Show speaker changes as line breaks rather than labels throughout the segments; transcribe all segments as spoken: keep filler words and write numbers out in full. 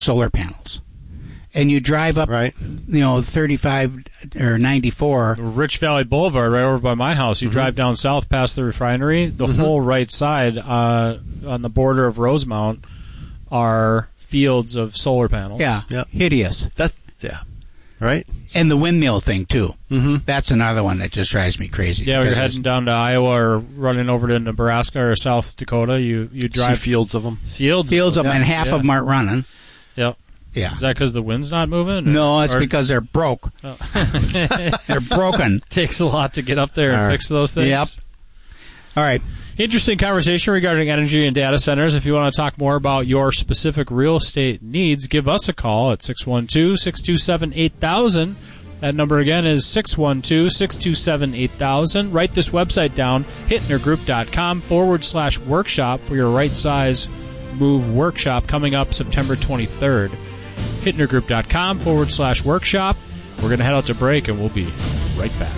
solar panels. And you drive up,
right.
you know, thirty-five or ninety-four.
Rich Valley Boulevard, right over by my house. You mm-hmm. drive down south past the refinery. The mm-hmm. whole right side uh, on the border of Rosemount are fields of solar panels.
Yeah,
yep.
hideous.
That's yeah, right.
And the windmill thing too.
Mm-hmm.
That's another one that just drives me crazy.
Yeah, you're heading down to Iowa or running over to Nebraska or South Dakota. You you drive
See fields of them.
Fields,
fields of them,
yeah.
and half
yeah.
of them aren't running.
Yep.
Yeah.
Is that because the wind's not moving? Or,
no, it's
or,
because they're broke. Oh. They're broken.
Takes a lot to get up there and
right.
fix those things.
Yep. All right.
Interesting conversation regarding energy and data centers. If you want to talk more about your specific real estate needs, give us a call at six one two, six two seven, eight thousand. That number again is six one two, six two seven, eight thousand. Write this website down, hittnergroup.com forward slash workshop for your right size move workshop coming up September twenty-third. hittnergroup.com forward slash workshop. We're going to head out to break, and we'll be right back.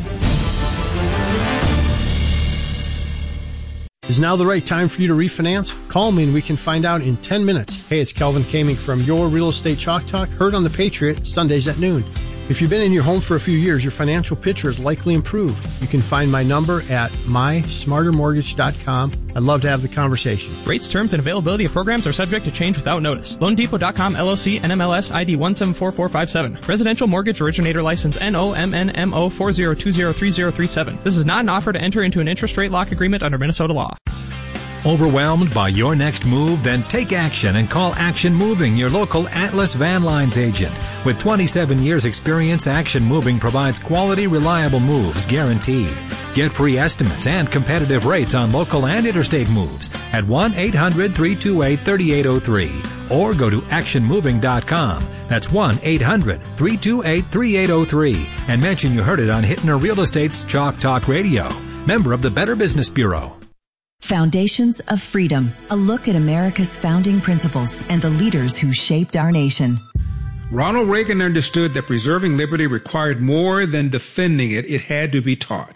Is now the right time for you to refinance? Call me and we can find out in ten minutes. Hey, it's Kelvin Kaming from Your Real Estate Chalk Talk, heard on The Patriot, Sundays at noon. If you've been in your home for a few years, your financial picture is likely improved. You can find my number at my smarter mortgage dot com. I'd love to have the conversation.
Rates, terms, and availability of programs are subject to change without notice. loan depot dot com L L C N M L S I D one seven four four five seven. Residential Mortgage Originator License N O M N M O four zero two zero three zero three seven. This is not an offer to enter into an interest rate lock agreement under Minnesota law.
Overwhelmed by your next move? Then take action and call Action Moving, your local Atlas Van Lines agent. With twenty-seven years experience, Action Moving provides quality, reliable moves guaranteed. Get free estimates and competitive rates on local and interstate moves at one eight hundred, three two eight, three eight zero three or go to action moving dot com. That's one eight hundred, three two eight, three eight zero three and mention you heard it on Hittner Real Estate's Chalk Talk Radio. Member of the Better Business Bureau.
Foundations of Freedom, a look at America's founding principles and the leaders who shaped our nation.
Ronald Reagan understood that preserving liberty required more than defending it. It had to be taught.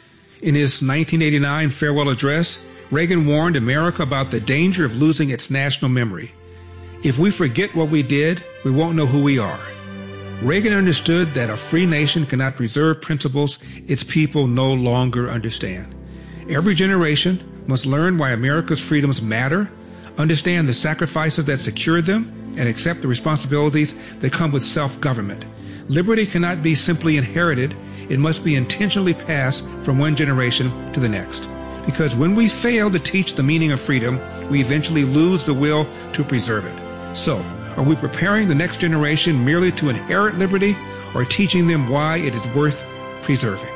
In his nineteen eighty-nine farewell address, Reagan warned America about the danger of losing its national memory. If we forget what we did, we won't know who we are. Reagan understood that a free nation cannot preserve principles its people no longer understand. Every generation must learn why America's freedoms matter, understand the sacrifices that secured them, and accept the responsibilities that come with self-government. Liberty cannot be simply inherited. It must be intentionally passed from one generation to the next. Because when we fail to teach the meaning of freedom, we eventually lose the will to preserve it. So, are we preparing the next generation merely to inherit liberty, or teaching them why it is worth preserving?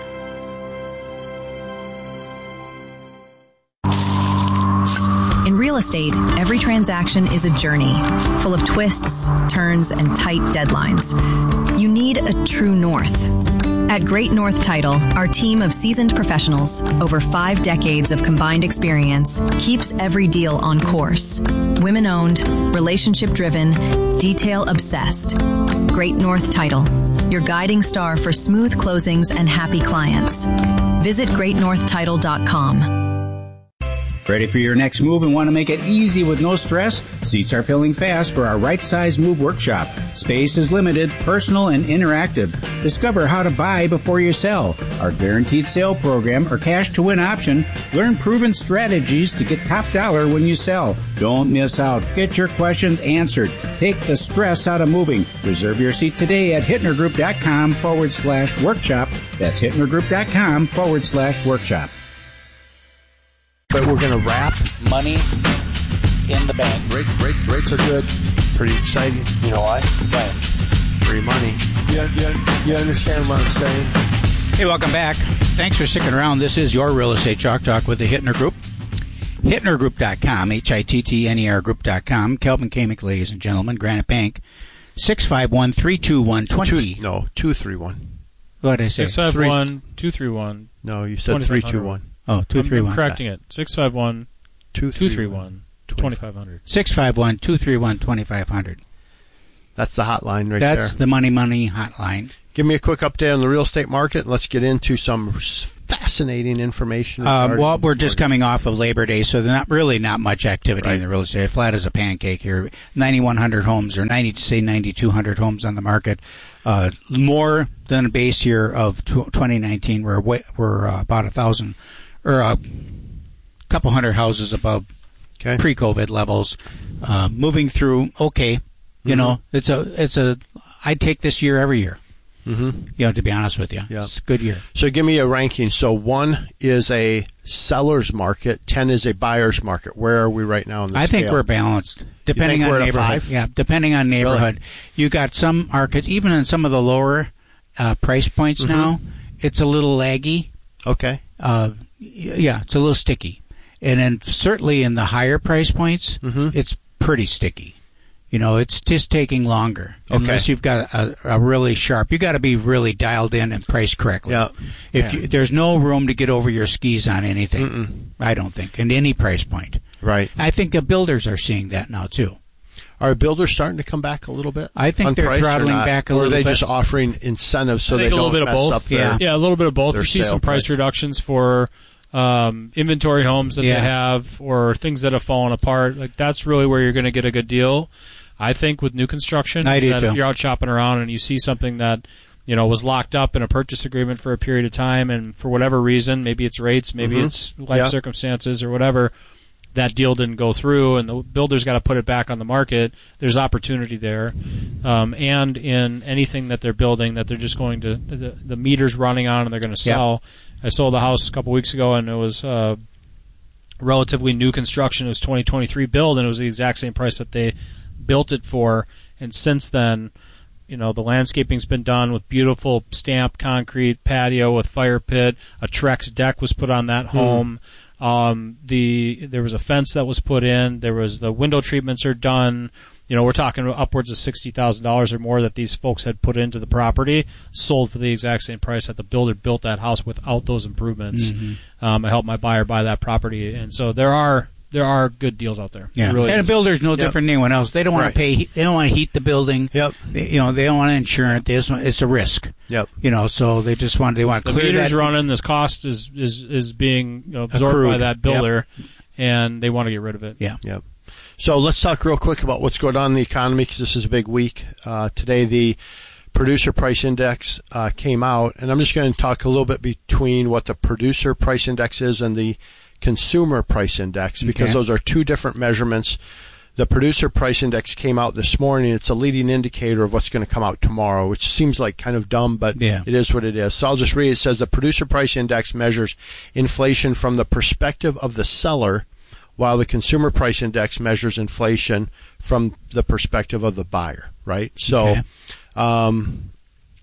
In real estate, every transaction is a journey, full of twists, turns, and tight deadlines. You need a true north. At Great North Title, our team of seasoned professionals, over five decades of combined experience, keeps every deal on course. Women-owned, relationship-driven, detail-obsessed. Great North Title, your guiding star for smooth closings and happy clients. Visit great north title dot com.
Ready for your next move and want to make it easy with no stress? Seats are filling fast for our Right Size Move Workshop. Space is limited, personal, and interactive. Discover how to buy before you sell. Our guaranteed sale program or cash to win option. Learn proven strategies to get top dollar when you sell. Don't miss out. Get your questions answered. Take the stress out of moving. Reserve your seat today at hittnergroup.com forward slash workshop. That's hittnergroup.com forward slash workshop.
But we're going to wrap
Money in the bank.
Rate, rate, rates are good. Pretty exciting.
You know why? Why?
Free money. You, you, you understand what I'm saying?
Hey, welcome back. Thanks for sticking around. This is your Real Estate Chalk Talk with the Hittner Group. hittner group dot com, H I T T N E R group dot com. Kelvin Kaming, ladies and gentlemen. Granite Bank, six five one, three two one, two zero.
Two, no, two three one.
What did I say?
six five one, two three one.
No, you said three two one.
Oh, two three one.
I'm correcting it. six five one, two three one, two five zero zero.
six five one, two three one, two five zero zero.
That's the hotline right
That's there. That's the money, money hotline.
Give me a quick update on the real estate market. Let's get into some fascinating information.
Um, well, we're just coming off of Labor Day, so there's not really not much activity right. in the real estate. Flat as a pancake here. ninety-one hundred homes, or ninety to say ninety-two hundred homes on the market. Uh, more than a base year of twenty nineteen. We're way, we're uh, about a thousand or a couple hundred houses above okay. pre-COVID levels. Uh, moving through, okay, you mm-hmm. know, it's a it's a. I'd take this year every year. Mm-hmm. You know, to be honest with you, yeah. It's a good year.
So give me a ranking. So one is a seller's market, ten is a buyer's market. Where are we right now in the
I
scale?
think we're balanced, depending on neighborhood. Yeah, depending on neighborhood. Really? You got some markets, even in some of the lower uh, price points mm-hmm. now, it's a little laggy.
Okay.
Uh, yeah, it's a little sticky, and then certainly in the higher price points, mm-hmm. it's pretty sticky. You know, it's just taking longer
okay.
unless you've got a, a really sharp. You got to be really dialed in and priced correctly.
Yeah.
If
yeah.
You, there's no room to get over your skis on anything,
Mm-mm.
I don't think, in any price point.
Right.
I think the builders are seeing that now too.
Are builders starting to come back a little bit?
I think they're throttling back a little bit.
Or are they just offering incentives so
I
they
think a
don't
little bit
mess
of both.
up their
yeah.
yeah, a little bit of both. You see some price,
price
reductions for um, inventory homes that
yeah.
they have, or things that have fallen apart. Like that's really where you're going to get a good deal. I think with new construction,
I do
that
too.
if you're out shopping around and you see something that you know was locked up in a purchase agreement for a period of time, and for whatever reason, maybe it's rates, maybe
mm-hmm.
it's life
yeah.
circumstances or whatever, that deal didn't go through, and the builder's got to put it back on the market. There's opportunity there, um, and in anything that they're building that they're just going to the, the meter's running on and they're going to sell. Yep. I sold a house a couple weeks ago, and it was uh, relatively new construction. It was twenty twenty-three build, and it was the exact same price that they built it for. And since then, you know, the landscaping's been done with beautiful stamped concrete patio with fire pit. A Trex deck was put on that mm. home. Um, the there was a fence that was put in. There was the window treatments are done. You know, we're talking upwards of sixty thousand dollars or more that these folks had put into the property, sold for the exact same price that the builder built that house without those improvements. Mm-hmm. Um, I helped my buyer buy that property, and so there are there are good deals out there.
Yeah,
really
and
is.
a builder's no
yep.
different than anyone else. They don't want
right.
to pay. They don't want to heat the building.
Yep.
They, you know, they don't want to insure it. They just want, it's a risk.
Yep.
You know, so they just want they want to
the
clear
meter's
that.
running. This cost is is is being you know, absorbed
Accrued.
by that builder,
Yep.
and they want to get rid of it.
Yeah.
Yep. So let's talk real quick about what's going on in the economy, because this is a big week. Uh, today, the producer price index uh, came out, and I'm just going to talk a little bit between what the producer price index is and the consumer price index, because
okay.
those are two different measurements. The producer price index came out this morning. It's a leading indicator of what's going to come out tomorrow, which seems like kind of dumb, but
yeah.
it is what it is. So I'll just read. It says the producer price index measures inflation from the perspective of the seller, while the consumer price index measures inflation from the perspective of the buyer, right? So,
okay.
um,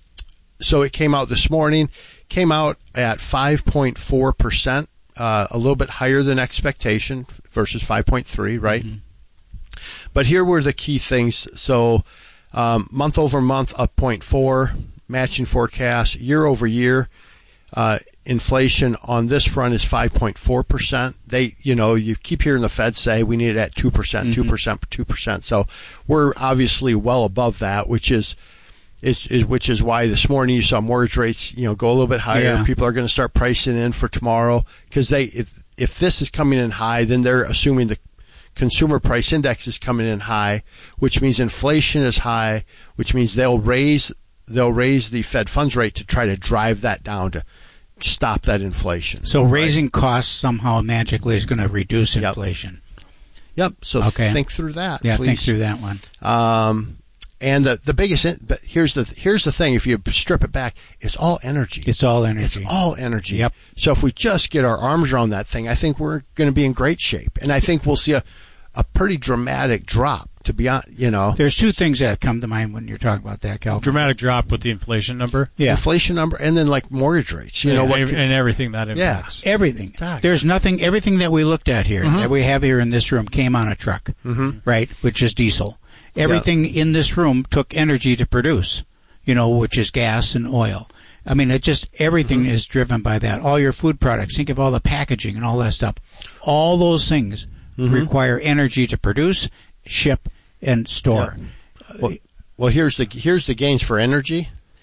so it came out this morning, came out at five point four percent, uh, a little bit higher than expectation versus five point three, right? Mm-hmm. But here were the key things. So, um, month over month up zero point four, matching forecast, year over year. Uh, inflation on this front is five point four percent. They, you know, you keep hearing the Fed say we need it at two percent, two percent, two percent. So we're obviously well above that, which is, is, is which is why this morning you saw mortgage rates, you know, go a little bit higher.
Yeah.
People are going to start pricing in for tomorrow, because they, if if this is coming in high, then they're assuming the consumer price index is coming in high, which means inflation is high, which means they'll raise they'll raise the Fed funds rate to try to drive that down to stop that inflation.
So
right?
raising costs somehow magically is going to reduce
Yep.
inflation.
Yep. So
okay.
think through that.
Yeah,
please.
think through that one.
Um, and the the biggest, in, but here's the here's the thing. If you strip it back, it's all energy.
It's all energy.
It's all energy.
Yep.
So if we just get our arms around that thing, I think we're going to be in great shape, and I think we'll see a a pretty dramatic drop. To be honest, you know,
There's two things that come to mind when you're talking about that, Calvin.
Dramatic drop with the inflation number.
Yeah.
inflation number, and then like mortgage rates. You know
and,
what?
and,
can-
and everything that
yeah.
impacts.
Everything.
Doc.
There's nothing, everything that we looked at here,
Mhm.
that we have here in this room, came on a truck,
Mhm.
right, which is diesel. Everything in this room took energy to produce, you know, which is gas and oil. I mean, it just, everything
Mhm.
is driven by that. All your food products, think of all the packaging and all that stuff. All those things
Mhm.
require energy to produce, ship, and store.
Well, well, here's the here's the gains for energy.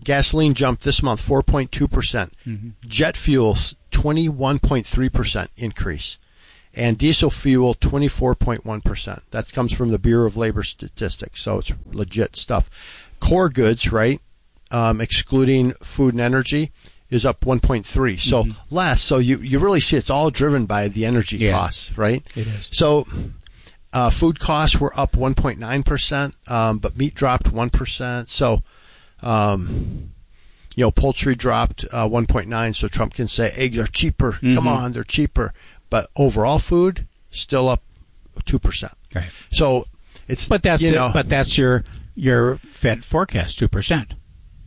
Gasoline jumped this month four point two percent. Mm-hmm. Jet fuels, twenty-one point three percent increase. And diesel fuel, twenty-four point one percent. That comes from the Bureau of Labor Statistics, so it's legit stuff. Core goods, right, um, excluding food and energy, is up one point three, so mm-hmm. less. So you, you really see it's all driven by the energy
yeah,
costs, right?
It is.
So uh, food costs were up one point nine percent, um, but meat dropped one percent. So, um, you know, poultry dropped uh, one point nine, so Trump can say eggs are cheaper. Mm-hmm. Come on, they're cheaper. But overall food still up two percent.
Right.
So it's
but that's
you
the,
know,
but that's your your Fed forecast, two percent.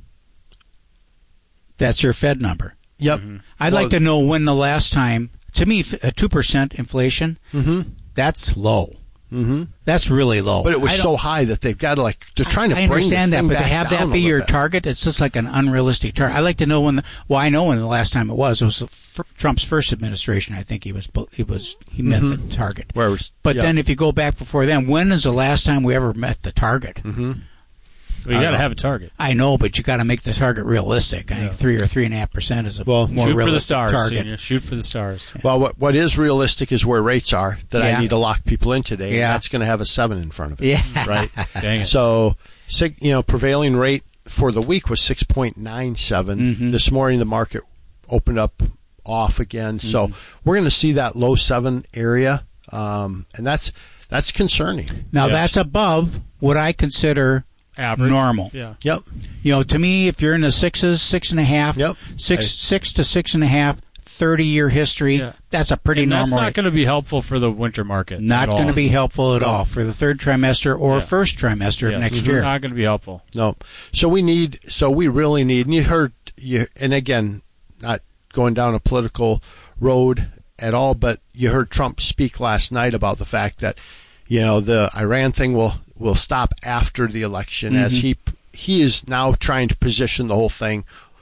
That's your Fed number.
Yep.
Mm-hmm. I'd well, like to know when the last time. To me, a two percent inflation.
Mm-hmm.
That's low.
Mm-hmm.
That's really low.
But it was so high that they've got to like they're trying to
I
bring
understand
this
that,
thing
but
back
to have
down
that be your
bit.
target, it's just like an unrealistic target. I'd like to know when. The, well, I know when the last time it was. It was Trump's first administration. I think he was he was he met mm-hmm. the target.
Where was,
but
yeah.
then if you go back before then, when is the last time we ever met the target?
Mm-hmm.
Well, you got to have a target.
I know, but you got to make the target realistic. I yeah. think three or three and a half percent is a
well,
more
shoot
realistic
for the stars,
target.
Senior. Shoot for the stars.
Yeah. Well, what what is realistic is where rates are that
yeah.
I need to lock people in today.
Yeah.
And that's going to have a seven in front of it.
Yeah.
Right.
Dang it.
So, you know, prevailing rate for the week was six point nine seven.
Mm-hmm.
This morning the market opened up off again. Mm-hmm. So we're going to see that low seven area, um, and that's that's concerning.
Now
yes.
that's above what I consider
average,
normal.
Yeah.
Yep.
You know, to me, if you're in the sixes, six and a half,
yep.
six
I,
six to six and a half, thirty-year history,
yeah.
that's a pretty
and
normal.
That's not
rate.
going to be helpful for the winter market.
Not going to be helpful at
no.
all for the third trimester or
yeah.
first trimester
yes.
of next
it's
year.
It's not going to be helpful.
No. So we need. So we really need. And you heard. You and again, not going down a political road at all, but you heard Trump speak last night about the fact that, you know, the Iran thing will will stop after the election, mm-hmm. as he he is now trying to position the whole thing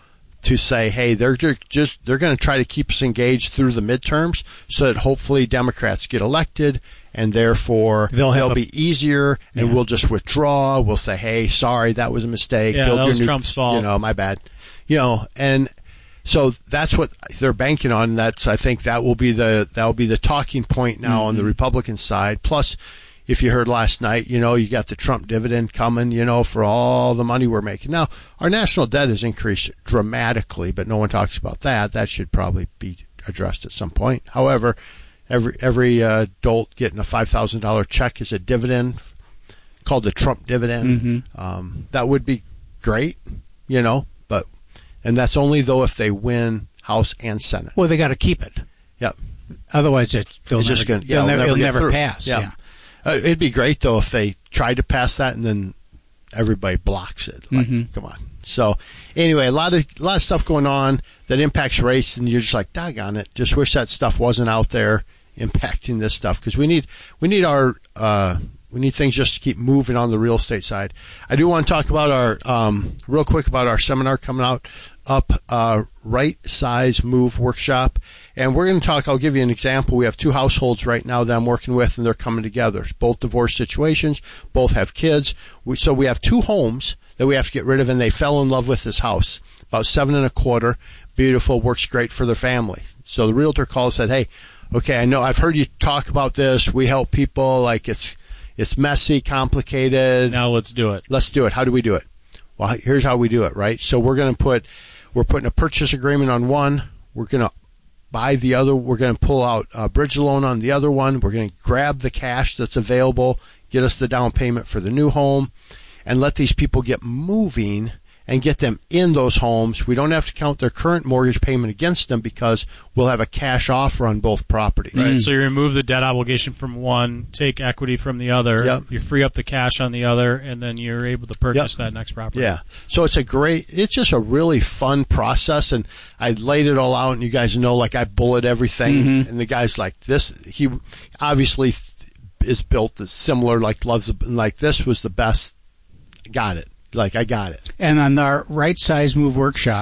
to say, hey, they're just they're going to try to keep us engaged through the midterms so that hopefully Democrats get elected, and therefore
they'll,
they'll
a,
be easier, and
yeah.
we'll just withdraw. We'll say, hey, sorry, that was a mistake.
Yeah,
Build
that
your
was
new,
Trump's fault.
You know, my bad. You know, and so that's what they're banking on. That's I think that will be the that will be the talking point now mm-hmm. on the Republican side. Plus, if you heard last night, you know, you got the Trump dividend coming, you know, for all the money we're making. Now, our national debt has increased dramatically, but no one talks about that. That should probably be addressed at some point. However, every every uh, adult getting a five thousand dollars check is a dividend called the Trump dividend.
Mm-hmm.
Um, that would be great, you know, but and that's only though if they win House and Senate.
Well, they got to keep it.
Yep.
Otherwise, it, they'll
it's
never,
just gonna, yeah,
they'll never,
never,
it'll never
through.
pass.
Yeah.
yeah.
Uh, it'd be great, though, if they tried to pass that and then everybody blocks it. Like,
mm-hmm.
come on. So, anyway, a lot of a lot of stuff going on that impacts race, and you're just like, doggone it. Just wish that stuff wasn't out there impacting this stuff, because we need we need our uh, we need things just to keep moving on the real estate side. I do want to talk about our um, real quick about our seminar coming out up, uh, Right Size Move Workshop. And we're going to talk, I'll give you an example. We have two households right now that I'm working with, and they're coming together. Both divorce situations, both have kids. We, so we have two homes that we have to get rid of, and they fell in love with this house. About seven and a quarter. Beautiful, works great for their family. So the realtor called and said, hey, okay, I know, I've heard you talk about this. We help people, like it's, it's messy, complicated.
Now let's do it.
Let's do it. How do we do it? Well, here's how we do it, right? So we're going to put, we're putting a purchase agreement on one. We're going to buy the other. We're going to pull out a bridge loan on the other one. We're going to grab the cash that's available, get us the down payment for the new home, and let these people get moving and get them in those homes. We don't have to count their current mortgage payment against them because we'll have a cash offer on both properties.
Right. Mm. So you remove the debt obligation from one, take equity from the other,
yep.
you free up the cash on the other, and then you're able to purchase yep. that next property.
Yeah. So it's a great, it's just a really fun process, and I laid it all out, and you guys know, like, I bullet everything, mm-hmm. and the guy's like, this, he obviously is built as similar, like, loves, like, this was the best, got it. Like, I got it.
And on our Right Size Move Workshop,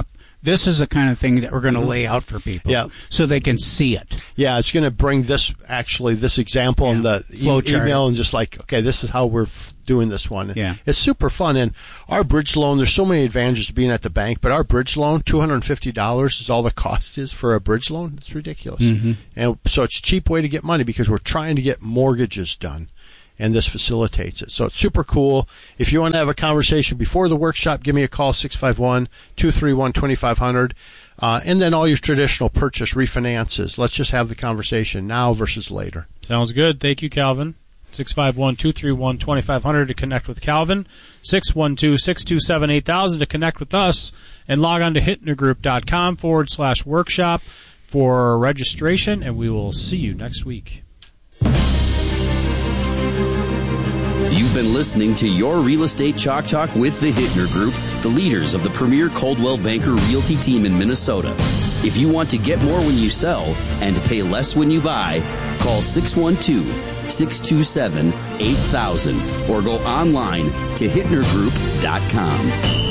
this is the kind of thing that we're going to lay out for people,
yeah.
so they can see it.
Yeah, it's going to bring this actually this example
yeah.
in the
flow
e-
chart.
email and just like, okay, this is how we're f- doing this one.
Yeah.
It's super fun. And our bridge loan, there's so many advantages to being at the bank, but our bridge loan, two hundred fifty dollars is all the cost is for a bridge loan. It's ridiculous. Mm-hmm. And so it's a cheap way to get money because we're trying to get mortgages done. And this facilitates it. So it's super cool. If you want to have a conversation before the workshop, give me a call, six five one, two three one, two five zero zero. Uh, and then all your traditional purchase refinances. Let's just have the conversation now versus later.
Sounds good. Thank you, Calvin. six five one, two three one, two five zero zero to connect with Calvin. six one two, six two seven, eight thousand to connect with us. And log on to hittnergroup.com forward slash workshop for registration. And we will see you next week.
You've been listening to Your Real Estate Chalk Talk with the Hittner Group, the leaders of the premier Coldwell Banker Realty team in Minnesota. If you want to get more when you sell and pay less when you buy, call six one two, six two seven, eight thousand or go online to hittner group dot com.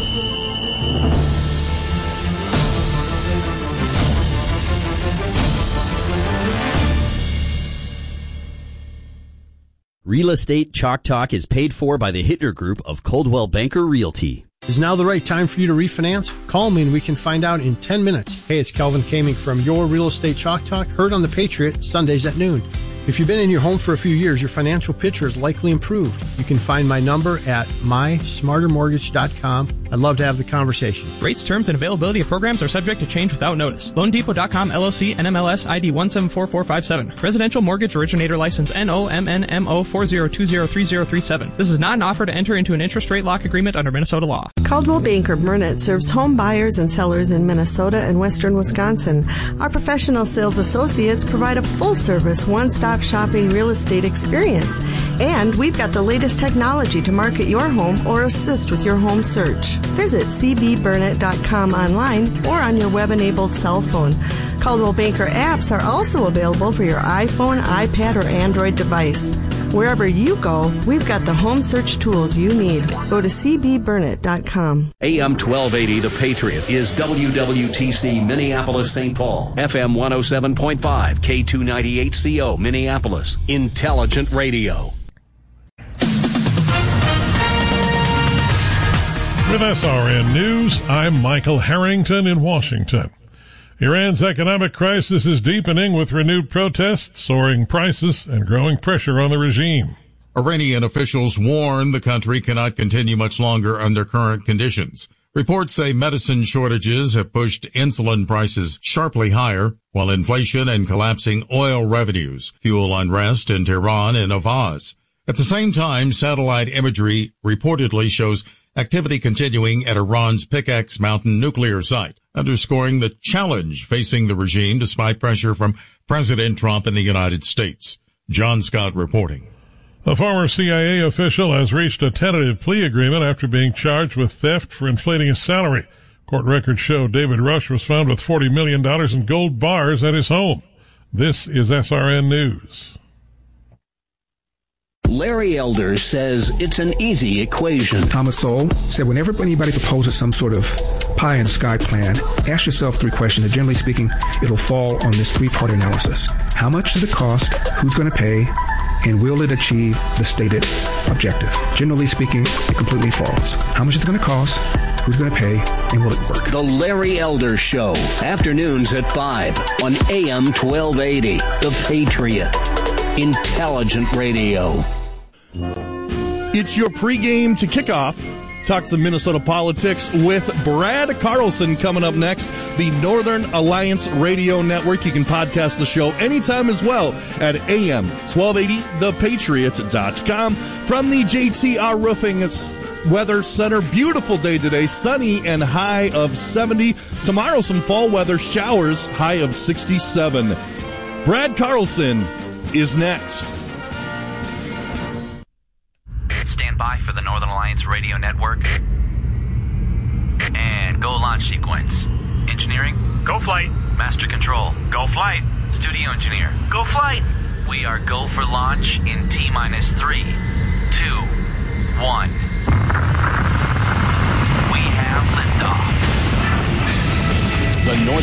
Real Estate Chalk Talk is paid for by the Hittner Group of Coldwell Banker Realty.
Is now the right time for you to refinance? Call me and we can find out in ten minutes. Hey, it's Kelvin Kaming from Your Real Estate Chalk Talk, heard on the Patriot, Sundays at noon. If you've been in your home for a few years, your financial picture is likely improved. You can find my number at my smarter mortgage dot com. I'd love to have the conversation.
Rates, terms, and availability of programs are subject to change without notice. Loan Depot dot com L L C N M L S I D one seven four four five seven. Residential Mortgage Originator License N O M N M O four zero two zero three zero three seven. This is not an offer to enter into an interest rate lock agreement under Minnesota law.
Coldwell Banker Burnett serves home buyers and sellers in Minnesota and western Wisconsin. Our professional sales associates provide a full-service, one-stop shopping real estate experience. And we've got the latest technology to market your home or assist with your home search. Visit c b burnett dot com online or on your web-enabled cell phone. Coldwell Banker apps are also available for your iPhone, iPad, or Android device. Wherever you go, we've got the home search tools you need. Go to c b burnett dot com.
A M twelve eighty The Patriot is W W T C Minneapolis Saint Paul. F M one oh seven point five, K two ninety-eight C O Minneapolis. Intelligent Radio.
With S R N News, I'm Michael Harrington in Washington. Iran's economic crisis is deepening with renewed protests, soaring prices, and growing pressure on the regime.
Iranian officials warn the country cannot continue much longer under current conditions. Reports say medicine shortages have pushed insulin prices sharply higher, while inflation and collapsing oil revenues fuel unrest in Tehran and Avaz. At the same time, satellite imagery reportedly shows activity continuing at Iran's Pickaxe Mountain nuclear site, underscoring the challenge facing the regime despite pressure from President Trump in the United States. John Scott reporting.
A former C I A official has reached a tentative plea agreement after being charged with theft for inflating his salary. Court records show David Rush was found with forty million dollars in gold bars at his home. This is S R N News.
Larry Elder says it's an easy equation.
Thomas Sowell said whenever anybody proposes some sort of pie in the sky plan, ask yourself three questions. And generally speaking, it'll fall on this three-part analysis. How much does it cost? Who's going to pay? And will it achieve the stated objective? Generally speaking, it completely falls. How much is it going to cost? Who's going to pay? And will it work?
The Larry Elder Show. Afternoons at five on A M twelve eighty. The Patriot. Intelligent Radio.
It's your pregame to kickoff. Talk some Minnesota politics with Brad Carlson coming up next. The Northern Alliance Radio Network. You can podcast the show anytime as well at A M twelve eighty the patriot dot com. From the J T R Roofing Weather Center, beautiful day today, sunny and high of seventy. Tomorrow, some fall weather showers, high of sixty-seven. Brad Carlson is next.
Stand by for the Northern Alliance Radio Network. And go launch sequence. Engineering, go flight. Master control, go flight. Studio engineer, go flight. We are go for launch in T minus three, two, one. We have liftoff.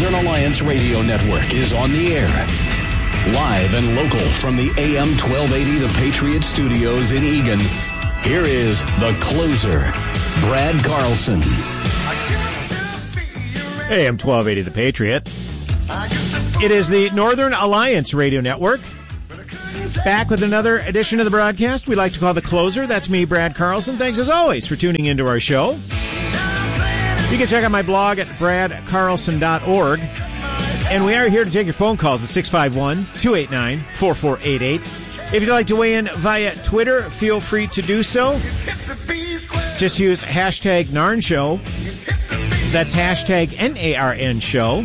Northern Alliance Radio Network is on the air. Live and local from the A M twelve eighty The Patriot Studios in Eagan, here is the closer, Brad Carlson.
A M twelve eighty The Patriot. It is the Northern Alliance Radio Network. Back with another edition of the broadcast we like to call The Closer. That's me, Brad Carlson. Thanks as always for tuning into our show. You can check out my blog at brad carlson dot org. And we are here to take your phone calls at six five one, two eight nine, four four eight eight. If you'd like to weigh in via Twitter, feel free to do so. Just use hashtag Narn Show. That's hashtag N A R N Show.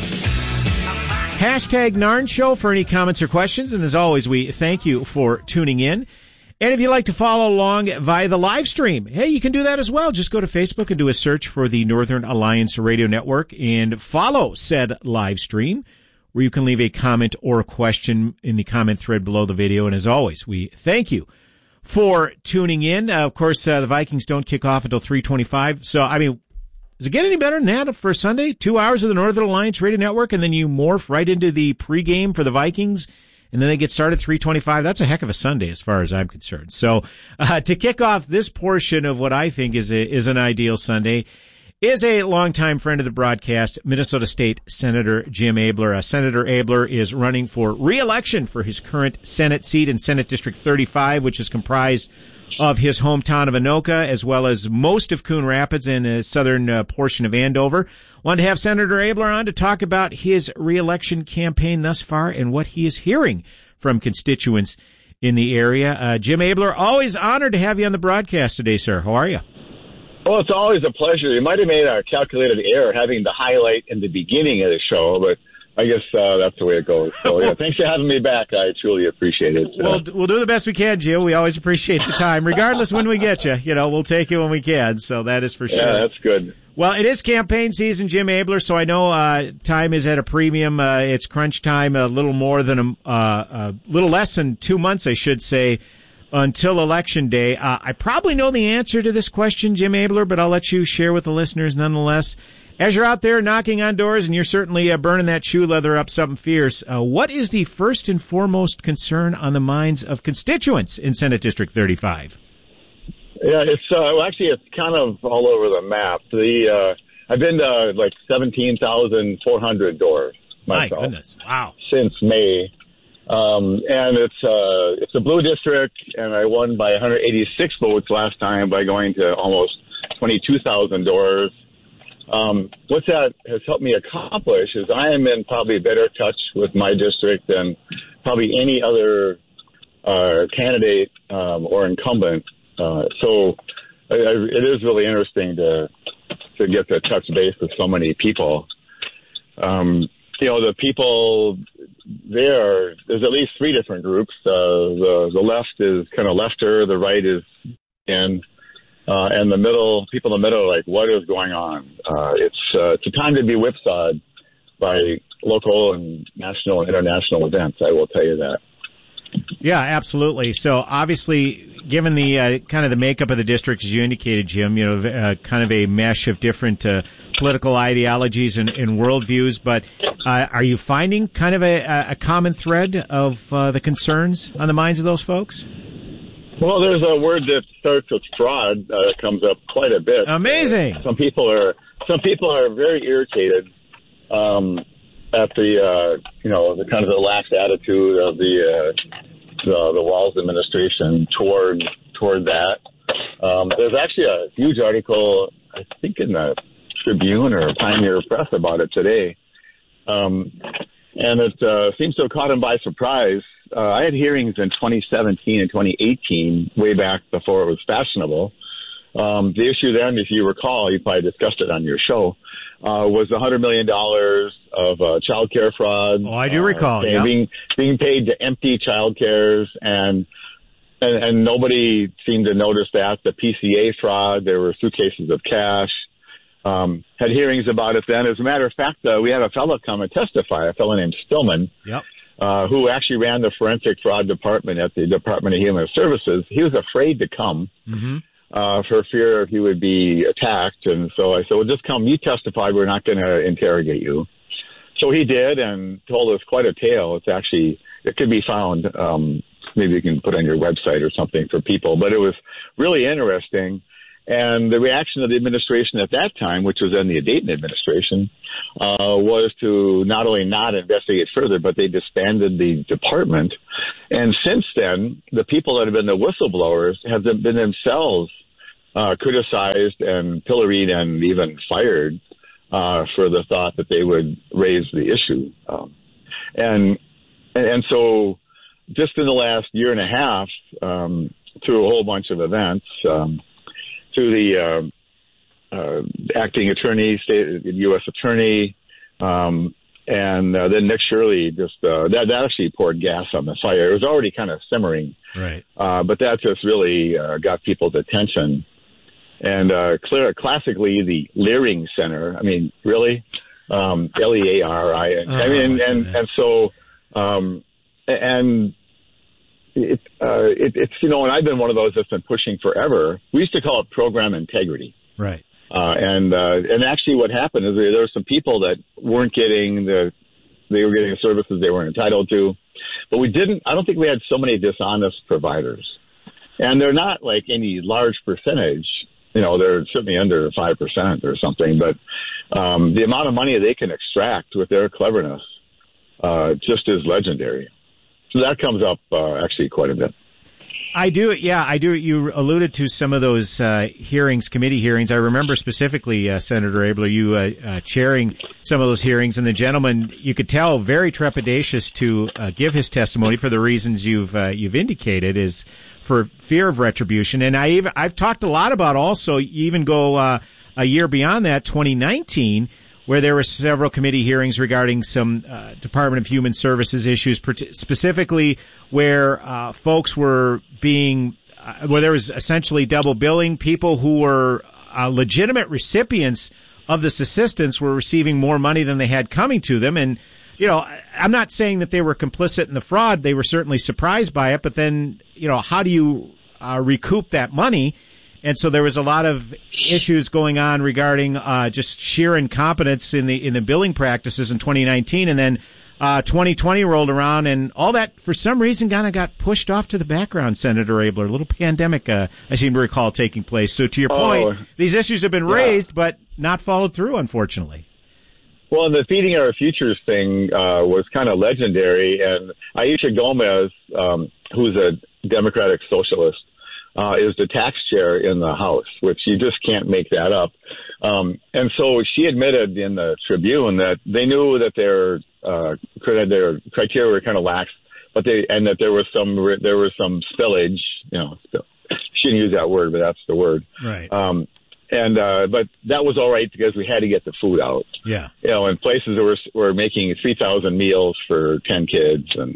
Hashtag Narn Show for any comments or questions. And as always, we thank you for tuning in. And if you'd like to follow along via the live stream, hey, you can do that as well. Just go to Facebook and do a search for the Northern Alliance Radio Network and follow said live stream, where you can leave a comment or a question in the comment thread below the video. And as always, we thank you for tuning in. Uh, of course, uh, the Vikings don't kick off until three twenty-five. So, I mean, does it get any better than that for Sunday? Two hours of the Northern Alliance Radio Network, and then you morph right into the pregame for the Vikings, and then they get started three twenty-five. That's a heck of a Sunday as far as I'm concerned. So uh, to kick off this portion of what I think is a, is an ideal Sunday is a longtime friend of the broadcast, Minnesota State Senator Jim Aebler. Uh, Senator Aebler is running for re-election for his current Senate seat in Senate District thirty-five, which is comprised of his hometown of Anoka, as well as most of Coon Rapids and a southern uh, portion of Andover. Wanted to have Senator Aebler on to talk about his re-election campaign thus far and what he is hearing from constituents in the area. Uh, Jim Aebler, always honored to have you on the broadcast today, sir. How are you?
Well, it's always a pleasure. You might have made a calculated error having the highlight in the beginning of the show, but I guess uh, that's the way it goes. So, yeah, thanks for having me back. I truly appreciate it.
We'll, we'll do the best we can, Jim. We always appreciate the time. Regardless when we get you, you know, we'll take you when we can. So that is for sure.
Yeah, that's good.
Well, it is campaign season, Jim Aebler, so I know uh, time is at a premium. Uh, it's crunch time, a little more than a, uh, a little less than two months, I should say, until Election Day. Uh, I probably know the answer to this question, Jim Aebler, but I'll let you share with the listeners nonetheless. As you're out there knocking on doors, and you're certainly uh, burning that shoe leather up something fierce, uh, what is the first and foremost concern on the minds of constituents in Senate District thirty-five?
Yeah, it's uh, well, actually it's kind of all over the map. The uh, I've been to like seventeen thousand four hundred doors myself.
My goodness! Wow.
Since May, um, and it's uh, it's a blue district, and I won by one hundred eighty-six votes last time by going to almost twenty-two thousand doors. Um, what that has helped me accomplish is I am in probably better touch with my district than probably any other uh, candidate um, or incumbent. Uh, so I, I, it is really interesting to to get to touch base with so many people. Um, you know, the people there, there's at least three different groups. Uh, the the left is kind of lefter, the right is in. Uh, and the middle, people in the middle are like, what is going on? Uh, it's, uh, it's a time to be whipsawed by local and national and international events, I will tell you that.
Yeah, absolutely. So obviously, given the uh, kind of the makeup of the district, as you indicated, Jim, you know, uh, kind of a mesh of different uh, political ideologies and, and worldviews, but uh, are you finding kind of a, a common thread of uh, the concerns on the minds of those folks?
Well, there's a word that starts with fraud uh, that comes up quite a bit.
Amazing.
Uh, some people are some people are very irritated um, at the uh, you know the kind of the lax attitude of the uh, the, the Walz administration toward toward that. Um, there's actually a huge article, I think, in the Tribune or Pioneer Press about it today, um, and it uh, seems to have caught him by surprise. Uh, I had hearings in twenty seventeen and twenty eighteen, way back before it was fashionable. Um, the issue then, if you recall, you probably discussed it on your show, uh, was one hundred million dollars of uh, child care fraud.
Oh, I do uh, recall, yeah.
Being, being paid to empty child cares, and, and and nobody seemed to notice that. The P C A fraud, there were suitcases of cash. Um, had hearings about it then. As a matter of fact, uh, we had a fellow come and testify, a fellow named Stillman.
Yep.
Uh, who actually ran the forensic fraud department at the Department of Human Services. He was afraid to come
mm-hmm.
uh, for fear he would be attacked. And so I said, well, just come. You testified. We're not going to interrogate you. so he did and told us quite a tale. It's actually, it could be found, um, maybe you can put on your website or something for people, but it was really interesting. And the reaction of the administration at that time, which was then the Dayton administration, uh, was to not only not investigate further, but they disbanded the department. And since then, the people that have been the whistleblowers have been themselves uh, criticized and pilloried and even fired uh, for the thought that they would raise the issue. Um, and and so just in the last year and a half, um, through a whole bunch of events, um, through the uh, uh, acting attorney, state U S attorney, um, and uh, then Nick Shirley just uh, that, that actually poured gas on the fire. It was already kind of simmering,
right?
Uh, but that just really uh, got people's attention. And uh, clear, classically, the Leering Center. I mean, really, um, L E A R I.
Oh,
I mean, and, and and so, um, and. It, uh, it, it's, you know, and I've been one of those that's been pushing forever. We used to call it program integrity.
Right.
Uh, and, uh, and actually what happened is there were some people that weren't getting the, they were getting services they weren't entitled to, but we didn't, I don't think we had so many dishonest providers. And they're not like any large percentage, you know, they're certainly under five percent or something, but, um, the amount of money they can extract with their cleverness, uh, just is legendary. So that comes up uh, actually quite a bit.
I do, yeah, I do. You alluded to some of those uh, hearings, committee hearings. I remember specifically, uh, Senator Abeler, you uh, uh, chairing some of those hearings, and the gentleman, you could tell, very trepidatious to uh, give his testimony for the reasons you've uh, you've indicated, is for fear of retribution. And I even, I've talked a lot about also, you even go uh, a year beyond that, twenty nineteen, where there were several committee hearings regarding some uh, Department of Human Services issues, specifically where uh, folks were being, uh, where there was essentially double billing. People who were uh, legitimate recipients of this assistance were receiving more money than they had coming to them. And, you know, I'm not saying that they were complicit in the fraud. They were certainly surprised by it. But then, you know, how do you uh, recoup that money? And so there was a lot of issues going on regarding uh, just sheer incompetence in the in the billing practices in twenty nineteen, and then uh, twenty twenty rolled around, and all that for some reason kind of got pushed off to the background. Senator Abeler, a little pandemic, uh, I seem to recall taking place. So to your point, oh, these issues have been yeah. raised, but not followed through, unfortunately.
Well, the Feeding Our Futures thing uh, was kind of legendary, and Aisha Gomez, um, who's a Democratic socialist, Uh, is the tax chair in the House, which you just can't make that up. Um, and so she admitted in the Tribune that they knew that their, uh, their criteria were kind of lax, but they, and that there was some, there was some spillage, you know, she didn't use that word, but that's the word.
Right.
Um, and, uh, but that was all right because we had to get the food out.
Yeah.
You know, in places that were, were making three thousand meals for ten kids, and,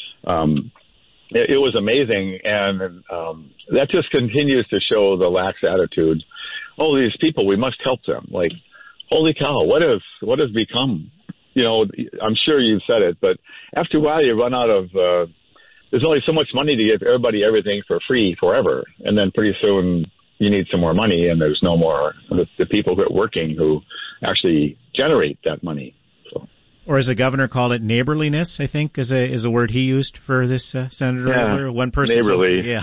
um, it, it was amazing. And, um, that just continues to show the lax attitude. Oh, these people, we must help them. Like, holy cow, what has, what has become, you know, I'm sure you've said it, but after a while you run out of, uh, there's only so much money to give everybody everything for free forever. And then pretty soon you need some more money, and there's no more, the, the people who are working who actually generate that money. So.
Or as the governor called it, neighborliness, I think, is a, is a word he used for this, uh, Senator
yeah,
Abeler. One person.
Neighborly.
So, yeah.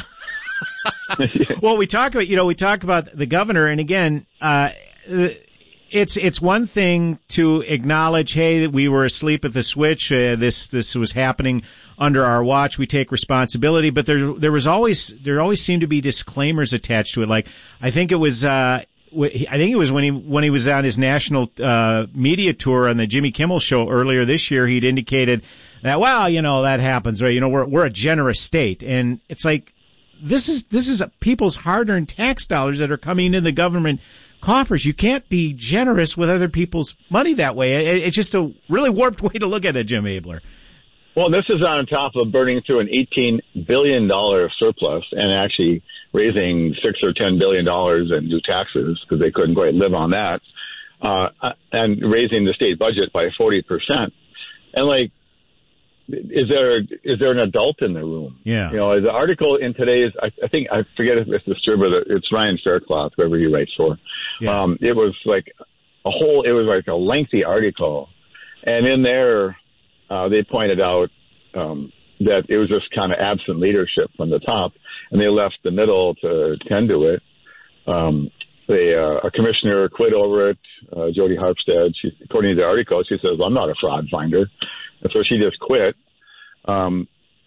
Well, we talk about, you know, we talk about the governor, and again, uh, it's, it's one thing to acknowledge, hey, we were asleep at the switch. Uh, this, this was happening under our watch. We take responsibility, but there, there was always, there always seemed to be disclaimers attached to it. Like, I think it was, uh, I think it was when he, when he was on his national, uh, media tour on the Jimmy Kimmel show earlier this year, he'd indicated that, well, you know, that happens, right? You know, we're, we're a generous state. And it's like, This is this is people's hard-earned tax dollars that are coming into the government coffers. You can't be generous with other people's money that way. It's just a really warped way to look at it, Jim Abeler.
Well, this is on top of burning through an eighteen billion dollars surplus and actually raising six or ten billion dollars in new taxes because they couldn't quite live on that, uh, and raising the state budget by forty percent. And like, Is there is there an adult in the room?
Yeah.
You know, the article in today's, I, I think, I forget if it's the distributor, it's Ryan Faircloth, whoever he writes for.
Yeah.
Um, it was like a whole, it was like a lengthy article And in there, uh, they pointed out um, that it was just kind of absent leadership from the top, and they left the middle to tend to it. Um, they, uh, a commissioner quit over it, uh, Jody Harpstead. She, according to the article, she says, I'm not a fraud finder. And so she just quit. Um,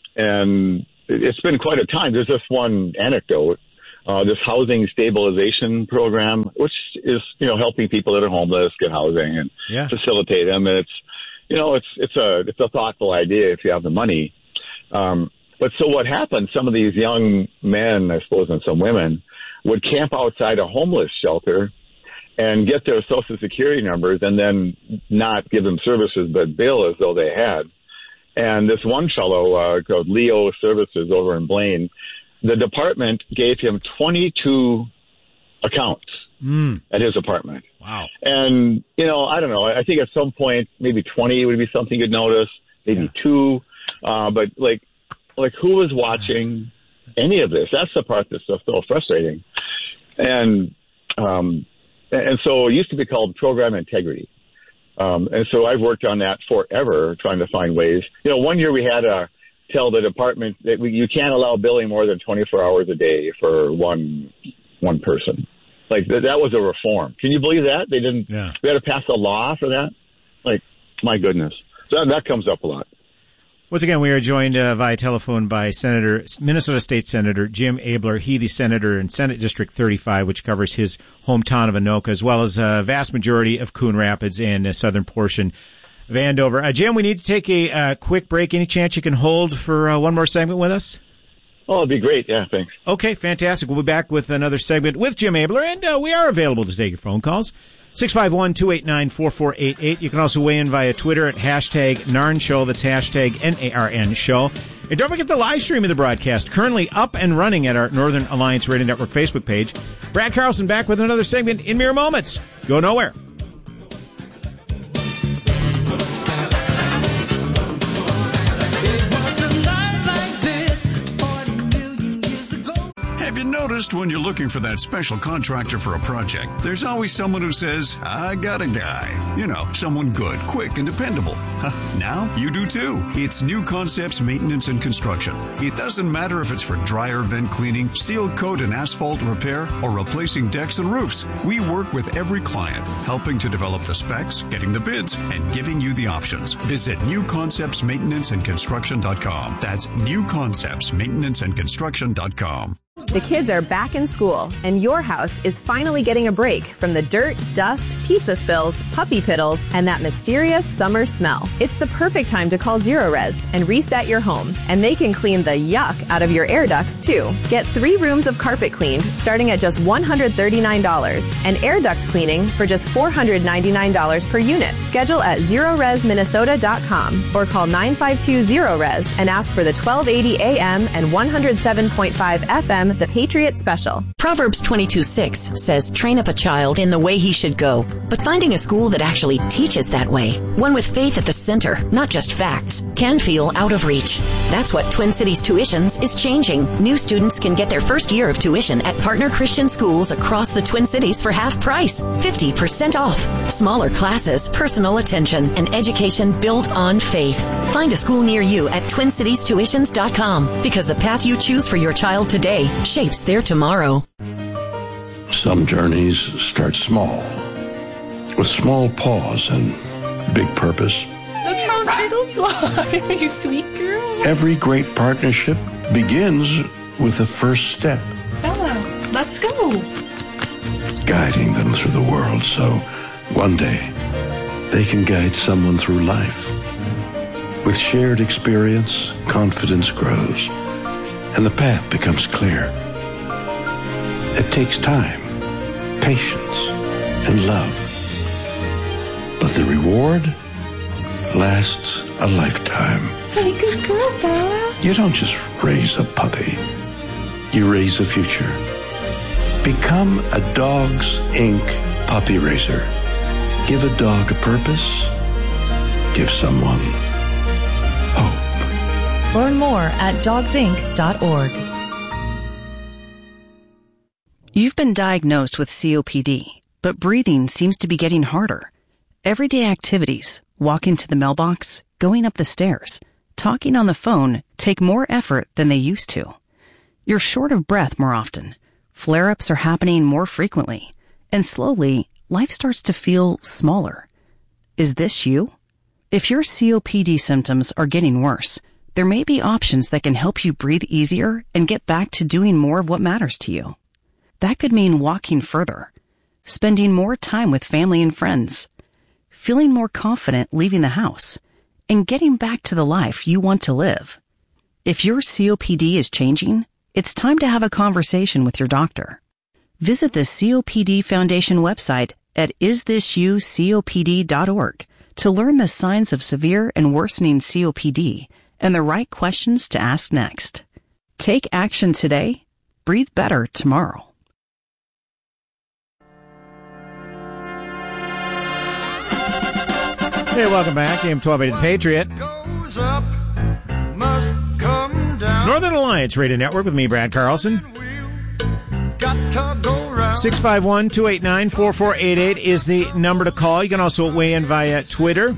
and it's been quite a time. There's just one anecdote. Uh, this housing stabilization program, which is, you know, helping people that are homeless get housing and
yeah.
facilitate them. And it's, you know, it's, it's a, it's a thoughtful idea if you have the money. Um, but so what happened, some of these young men, I suppose, and some women would camp outside a homeless shelter and get their Social Security numbers and then not give them services, but bill as though they had. And this one fellow, uh, called Leo Services over in Blaine, the department gave him twenty-two accounts
mm.
at his apartment.
Wow.
And, you know, I don't know. I think at some point, maybe twenty would be something you'd notice, maybe yeah. two. Uh, but like, like who was watching any of this? That's the part that's so, so frustrating. And, um, and so it used to be called program integrity. Um, and so I've worked on that forever, trying to find ways. You know, one year we had to tell the department that we, you can't allow billing more than twenty-four hours a day for one one person. Like, th- that was a reform. Can you believe that? They didn't,
yeah.
we had to pass a law for that? Like, my goodness. So that, that comes up a lot.
Once again, we are joined uh, via telephone by Senator, Minnesota State Senator Jim Abeler. He, the senator in Senate District thirty-five, which covers his hometown of Anoka, as well as a vast majority of Coon Rapids and a southern portion of Andover. Uh, Jim, we need to take a uh, quick break. Any chance you can hold for uh, one more segment with us?
Oh, it'd be great. Yeah, thanks.
Okay, fantastic. We'll be back with another segment with Jim Abeler, and uh, we are available to take your phone calls. six five one, two eight nine, four four eight eight. You can also weigh in via Twitter at hashtag Narn Show. That's hashtag N A R N Show. And don't forget the live stream of the broadcast, currently up and running at our Northern Alliance Radio Network Facebook page. Brad Carlson back with another segment in mere moments. Go nowhere.
Have you noticed when you're looking for that special contractor for a project, there's always someone who says, I got a guy. You know, someone good, quick, and dependable. Now you do too. It's New Concepts Maintenance and Construction. It doesn't matter if it's for dryer vent cleaning, seal coat and asphalt repair, or replacing decks and roofs. We work with every client, helping to develop the specs, getting the bids, and giving you the options. Visit new concepts maintenance and construction dot com. That's new concepts maintenance and construction dot com.
The kids are back in school, and your house is finally getting a break from the dirt, dust, pizza spills, puppy piddles, and that mysterious summer smell. It's the perfect time to call Zerorez and reset your home, and they can clean the yuck out of your air ducts, too. Get three rooms of carpet cleaned starting at just one hundred thirty-nine dollars, and air duct cleaning for just four hundred ninety-nine dollars per unit. Schedule at Zerorez Minnesota dot com or call nine five two Zerorez and ask for the twelve eighty A M and one oh seven point five F M The Patriot Special.
Proverbs twenty-two six says, train up a child in the way he should go. But finding a school that actually teaches that way, one with faith at the center, not just facts, can feel out of reach. That's what Twin Cities Tuitions is changing. New students can get their first year of tuition at partner Christian schools across the Twin Cities for half price, fifty percent off. Smaller classes, personal attention, and education built on faith. Find a school near you at twin cities tuitions dot com, because the path you choose for your child today shapes their tomorrow.
Some journeys start small, with small pause and big purpose.
Look how little fly, you sweet girl.
Every great partnership begins with the first step.
Bella, let's go.
Guiding them through the world so one day they can guide someone through life. With shared experience, confidence grows, and the path becomes clear. It takes time, patience, and love. But the reward lasts a lifetime.
Hey, good girl, Bella.
You don't just raise a puppy. You raise a future. Become a Dogs Incorporated puppy raiser. Give a dog a purpose. Give someone hope.
Learn more at dogs inc dot org. You've been diagnosed with C O P D, but breathing seems to be getting harder.
Everyday activities, walking to the mailbox, going up the stairs, talking on the phone take more effort than they used to. You're short of breath more often. Flare-ups are happening more frequently. And slowly, life starts to feel smaller. Is this you? If your C O P D symptoms are getting worse, there may be options that can help you breathe easier and get back to doing more of what matters to you. That could mean walking further, spending more time with family and friends, feeling more confident leaving the house, and getting back to the life you want to live. If your C O P D is changing, it's time to have a conversation with your doctor. Visit the C O P D Foundation website at is this you C O P D dot org to learn the signs of severe and worsening C O P D and the right questions to ask next. Take action today. Breathe better tomorrow.
Hey, welcome back. A M twelve eighty The Patriot. Northern Alliance Radio Network with me, Brad Carlson. six five one, two eight nine, four four eight eight is the number to call. You can also weigh in via Twitter.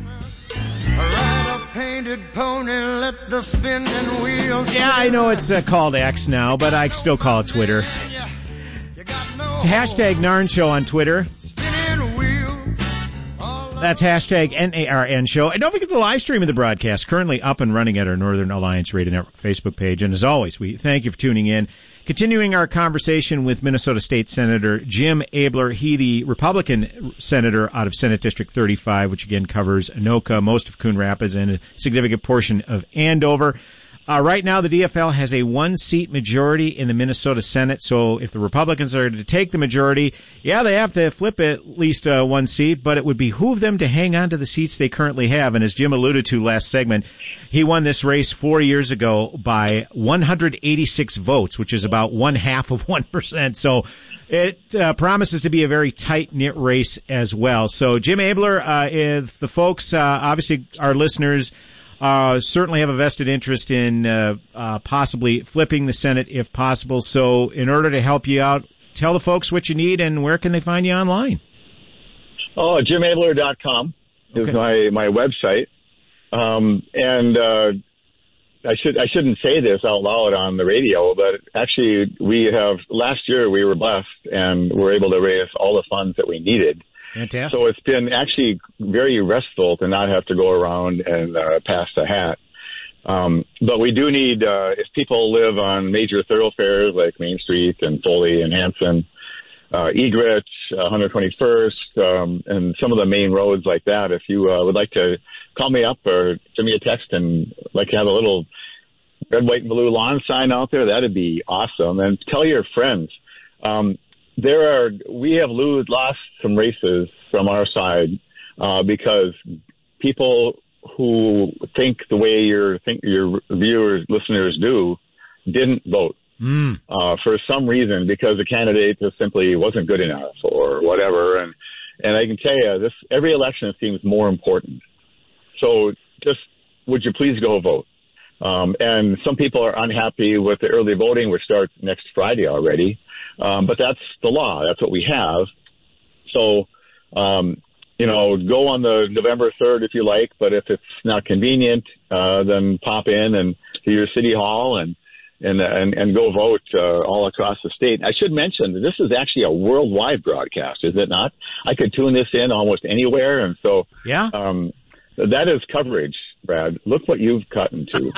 Yeah, I know it's uh, called X now, but I still call it Twitter. Hashtag Narn Show on Twitter. That's hashtag N A R N Show. And don't forget the live stream of the broadcast, currently up and running at our Northern Alliance Radio Network Facebook page. And as always, we thank you for tuning in. Continuing our conversation with Minnesota State Senator Jim Aebler. He, the Republican senator out of Senate District thirty-five, which again covers Anoka, most of Coon Rapids, and a significant portion of Andover. Uh, right now, the D F L has a one-seat majority in the Minnesota Senate, so if the Republicans are to take the majority, yeah, they have to flip at least uh, one seat, but it would behoove them to hang on to the seats they currently have. And as Jim alluded to last segment, he won this race four years ago by one hundred eighty-six votes, which is about one half of one percent. So it uh, promises to be a very tight-knit race as well. So, Jim Aebler, uh, if the folks, uh, obviously our listeners, Uh, certainly have a vested interest in uh, uh, possibly flipping the Senate if possible. So in order to help you out, tell the folks what you need and where can they find you online?
Oh, jim aebler dot com is okay. my, my website. Um, and uh, I, should, I shouldn't say this out loud on the radio, but actually we have, last year we were blessed and were able to raise all the funds that we needed.
Fantastic.
So it's been actually very restful to not have to go around and uh, pass the hat. Um, but we do need, uh, if people live on major thoroughfares like Main Street and Foley and Hanson, uh, Egret, one hundred twenty-first, um, and some of the main roads like that, if you uh, would like to call me up or send me a text and like to have a little red, white, and blue lawn sign out there, that'd be awesome. And tell your friends. Um, There are, we have lose, lost some races from our side, uh, because people who think the way your, think your viewers, listeners do, didn't vote,
mm.
uh, for some reason because the candidate just simply wasn't good enough or whatever. And, and I can tell you this, every election seems more important. So just, would you please go vote? Um, and some people are unhappy with the early voting, which starts next Friday already. Um, but that's the law. That's what we have. So, um, you know, go on the November third if you like, but if it's not convenient, uh, then pop in and to your city hall and, and, and, and go vote, uh, all across the state. I should mention that this is actually a worldwide broadcast, is it not? I could tune this in almost anywhere. And so,
yeah,
um, that is coverage, Brad. Look what you've gotten to.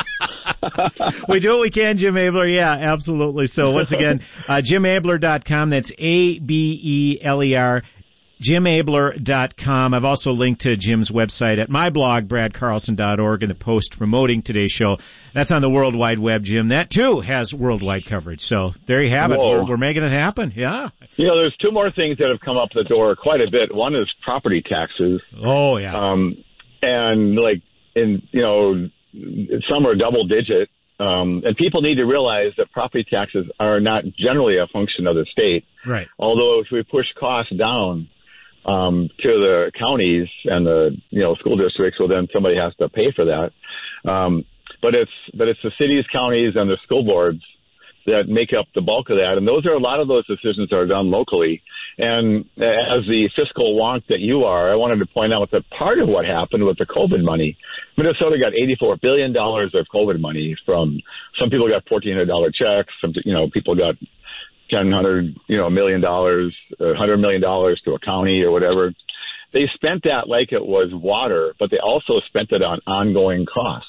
We do what we can, Jim Aebler. Yeah, absolutely. So once again, uh, jim aebler dot com. That's A B E L E R, jim aebler dot com. I've also linked to Jim's website at my blog, brad carlson dot org, and the post promoting today's show. That's on the World Wide Web, Jim. That, too, has worldwide coverage. So there you have it. We're, we're making it happen. Yeah.
You know, there's two more things that have come up the door quite a bit. One is property taxes.
Oh, yeah.
Um, and, like, in, you know, some are double digit. Um, and people need to realize that property taxes are not generally a function of the state.
Right.
Although if we push costs down, um, to the counties and the, you know, school districts, well, then somebody has to pay for that. Um, but it's, but it's the cities, counties, and the school boards that make up the bulk of that. And those are a lot of those decisions are done locally. And as the fiscal wonk that you are, I wanted to point out that part of what happened with the COVID money, Minnesota got eighty-four billion dollars of COVID money from, some people got fourteen hundred dollars checks. Some, you know, people got ten hundred, you know, million dollars, one hundred million dollars to a county or whatever. They spent that like it was water, but they also spent it on ongoing costs.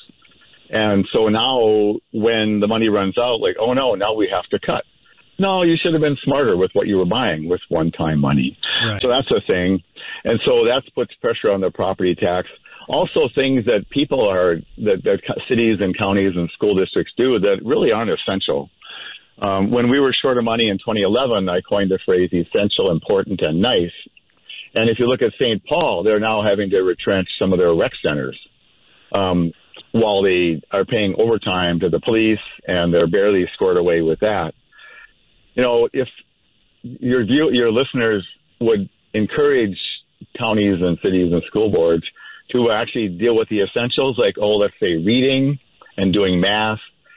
And so now when the money runs out, like, oh no, now we have to cut. No, you should have been smarter with what you were buying with one-time money. Right. So that's a thing. And so that puts pressure on the property tax. Also things that people are, that, that cities and counties and school districts do that really aren't essential. Um, when we were short of money in twenty eleven, I coined the phrase essential, important, and nice. And if you look at Saint Paul, they're now having to retrench some of their rec centers. Um, while they are paying overtime to the police, and they're barely scored away with that. You know, if your view, your listeners would encourage counties and cities and school boards to actually deal with the essentials, like, oh, let's say reading and doing math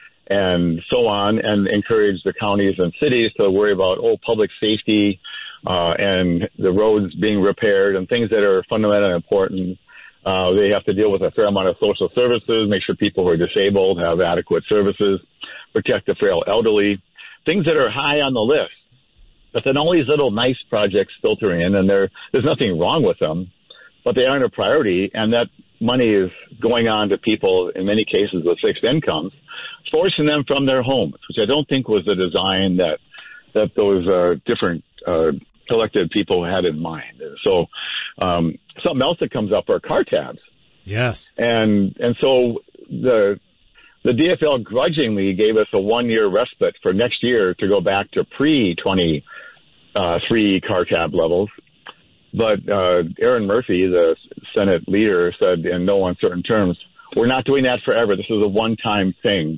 and so on, and encourage the counties and cities to worry about, oh, public safety uh, and the roads being repaired and things that are fundamental and important. Uh, they have to deal with a fair amount of social services, make sure people who are disabled have adequate services, protect the frail elderly, things that are high on the list. But then all these little nice projects filter in, and there's nothing wrong with them, but they aren't a priority, and that money is going on to people, in many cases, with fixed incomes, forcing them from their homes, which I don't think was the design that that those uh, different uh elected people had in mind. So um, something else that comes up are car tabs.
Yes. And
and so the the D F L grudgingly gave us a one-year respite for next year to go back to pre twenty-three car tab levels. But uh, Aaron Murphy, the Senate leader, said in no uncertain terms, we're not doing that forever. This is a one-time thing.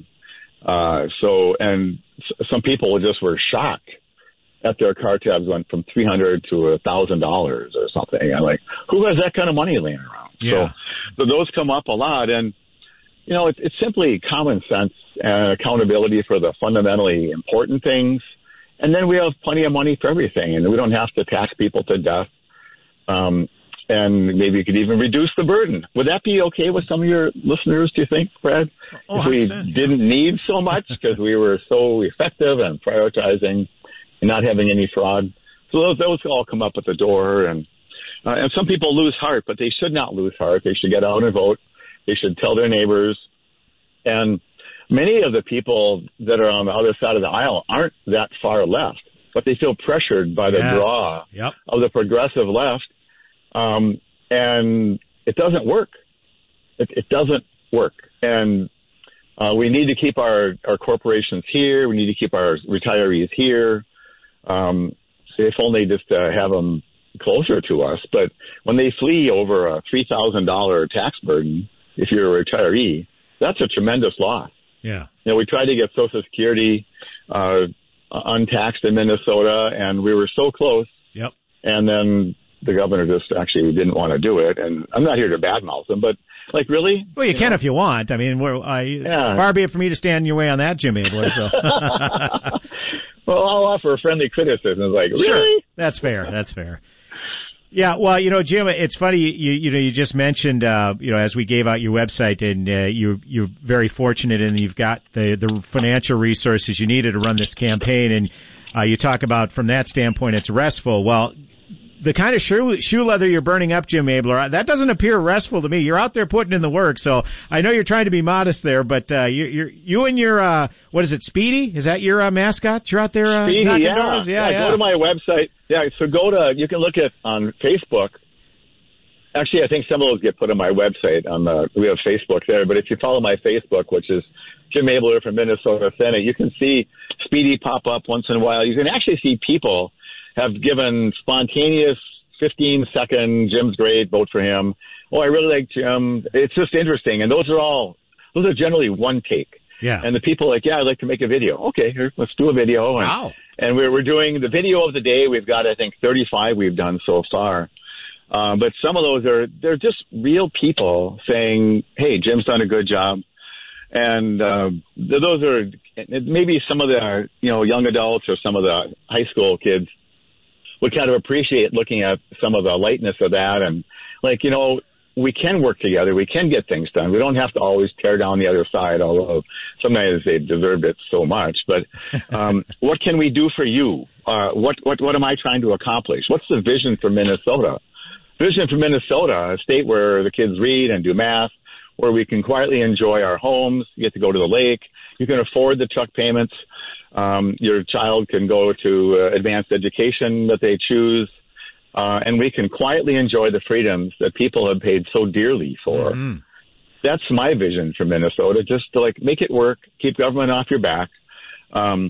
Uh, so, and s- some people just were shocked that their car tabs went from three hundred dollars to one thousand dollars or something. I'm like, who has that kind of money laying around?
Yeah.
So, so those come up a lot. And, you know, it, it's simply common sense and accountability for the fundamentally important things. And then we have plenty of money for everything, and we don't have to tax people to death. Um, and maybe you could even reduce the burden. Would that be okay with some of your listeners, do you think, Brad?
Oh,
if we didn't need so much because we were so effective and prioritizing and not having any fraud. So those, those all come up at the door. And, uh, and some people lose heart, but they should not lose heart. They should get out and vote. They should tell their neighbors. And many of the people that are on the other side of the aisle aren't that far left, but they feel pressured by the
Yes.
draw
Yep.
of the progressive left. Um, and it doesn't work. It, it doesn't work. And uh, we need to keep our, our corporations here. We need to keep our retirees here. Um, if only just to have them closer to us. But when they flee over a three thousand dollars tax burden, if you're a retiree, that's a tremendous loss.
Yeah.
You know, we tried to get Social Security uh, untaxed in Minnesota, and we were so close.
Yep.
And then the governor just actually didn't want to do it. And I'm not here to badmouth him, but like, really?
Well, you, you can know? if you want. I mean, we're, I,
yeah.
far be it for me to stand in your way on that, Jim Abler. So.
Well, I'll offer a friendly criticism. It's like, really?
Sure. That's fair. That's fair. Yeah, well, you know, Jim, it's funny. You you know, you just mentioned, uh, you know, as we gave out your website, and uh, you you're very fortunate, and you've got the the financial resources you needed to run this campaign, and uh, you talk about from that standpoint, it's restful. Well, the kind of shoe, shoe leather you're burning up, Jim Abler, that doesn't appear restful to me. You're out there putting in the work. So I know you're trying to be modest there, but uh, you, you're, you and your, uh, what is it, Speedy? Is that your uh, mascot? You're out there uh,
Speedy,
knocking
yeah.
doors? Yeah,
yeah,
yeah.
Go to my website. Yeah, so go to, you can look at on Facebook. Actually, I think some of those get put on my website. On the, we have Facebook there. But if you follow my Facebook, which is Jim Abler from Minnesota Senate, you can see Speedy pop up once in a while. You can actually see people have given spontaneous fifteen second, Jim's great, vote for him. Oh, I really like Jim. It's just interesting. And those are all, those are generally one take.
Yeah.
And the people are like, yeah, I'd like to make a video. Okay, here, let's do a video. And,
wow.
And we're, we're doing the video of the day. We've got, I think, thirty-five we've done so far. Uh, but some of those are, they're just real people saying, hey, Jim's done a good job. And uh, those are maybe some of the, you know, young adults or some of the high school kids would kind of appreciate looking at some of the lightness of that. And like, you know, we can work together. We can get things done. We don't have to always tear down the other side, although sometimes they deserved it so much. But um, what can we do for you? Uh, what, what, what am I trying to accomplish? What's the vision for Minnesota? Vision for Minnesota, a state where the kids read and do math, where we can quietly enjoy our homes, get to go to the lake. You can afford the truck payments. Um, your child can go to uh, advanced education that they choose. Uh, and we can quietly enjoy the freedoms that people have paid so dearly for. Mm-hmm. That's my vision for Minnesota, just to like make it work, keep government off your back, um,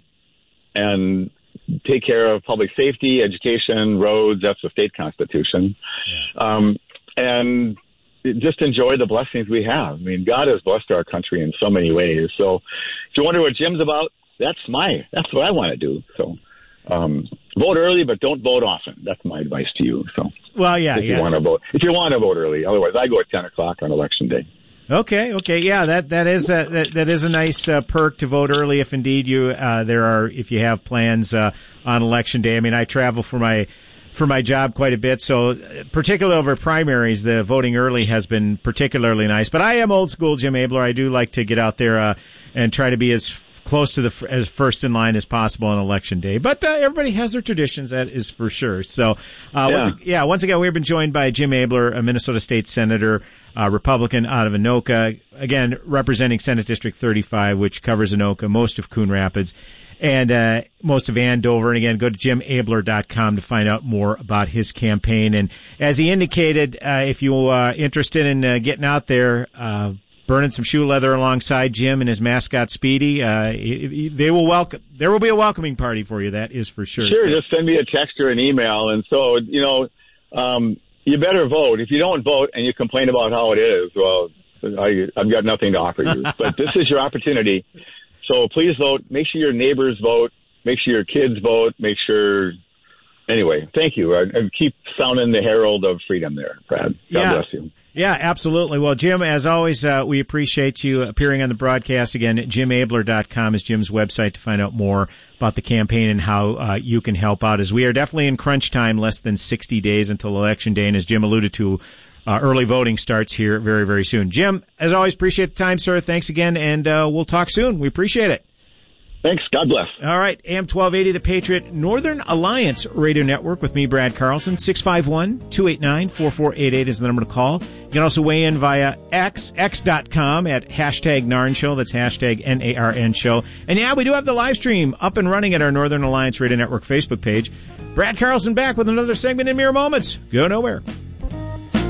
and take care of public safety, education, roads. That's the state constitution. Yeah. Um, and just enjoy the blessings we have. I mean, God has blessed our country in so many ways. So if you wonder what Jim's about, that's my, that's what I want to do. So, um, vote early, but don't vote often. That's my advice to you. So,
well, yeah,
if
yeah.
you want to vote, if you want to vote early, otherwise I go at ten o'clock on election day.
Okay, okay, yeah, that that is a, that that is a nice uh, perk to vote early if indeed you uh, there are if you have plans uh, on election day. I mean, I travel for my for my job quite a bit, so particularly over primaries, the voting early has been particularly nice. But I am old school, Jim Abler. I do like to get out there uh, and try to be as close to the as first in line as possible on election day. But uh, everybody has their traditions, that is for sure. So, uh,
yeah.
Once, yeah, once again, we've been joined by Jim Abler, a Minnesota State Senator, uh, Republican out of Anoka, again, representing Senate District thirty-five, which covers Anoka, most of Coon Rapids, and uh, most of Andover. And again, go to jim abler dot com to find out more about his campaign. And as he indicated, uh, if you're uh, interested in uh, getting out there, uh, burning some shoe leather alongside Jim and his mascot Speedy, uh, they will welcome. There will be a welcoming party for you. That is for sure.
Sure,
so,
just send me a text or an email. And so, you know, um, you better vote. If you don't vote and you complain about how it is, well, I, I've got nothing to offer you. But this is your opportunity. So please vote. Make sure your neighbors vote. Make sure your kids vote. Make sure. Anyway, thank you. I, I keep sounding the herald of freedom there, Brad. God
yeah.
bless you.
Yeah, absolutely. Well, Jim, as always, uh, we appreciate you appearing on the broadcast. Again, jim abler dot com is Jim's website to find out more about the campaign and how uh, you can help out, as we are definitely in crunch time, less than sixty days until Election Day. And as Jim alluded to, uh, early voting starts here very, very soon. Jim, as always, appreciate the time, sir. Thanks again, and uh, we'll talk soon. We appreciate it.
Thanks. God bless.
All right. A M twelve eighty, The Patriot, Northern Alliance Radio Network with me, Brad Carlson. six five one, two eight nine, four four eight eight is the number to call. You can also weigh in via X, X dot com at hashtag Narn Show. That's hashtag N A R N Show. And yeah, we do have the live stream up and running at our Northern Alliance Radio Network Facebook page. Brad Carlson back with another segment in mere moments. Go nowhere.